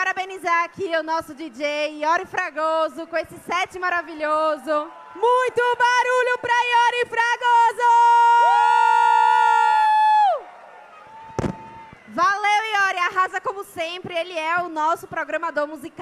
parabenizar aqui o nosso DJ Iori Fragoso com esse set maravilhoso. Muito barulho pra Iori Fragoso! Valeu, Iori, arrasa como sempre. Ele é o nosso programador musical.